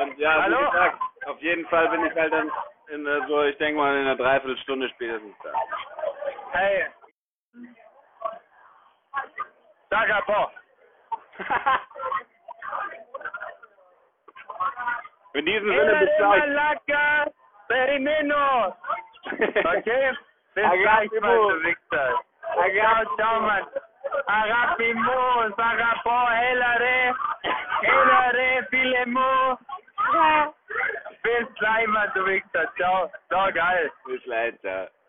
Und ja, Hallo? wie gesagt, auf jeden Fall bin ich halt dann ich denke mal in einer Dreiviertelstunde spätestens da. Hey. Sag aber. In diesem Sinne bis gleich. Malaga, Perimenos. Okay? Bis gleich, mein du Wichser. Ciao, ciao, Mann. Arapimo, Sagapo, Elare, Filemo. Bis gleich, mein du Wichser. Ciao. Ciao, geil. Bis gleich, ciao.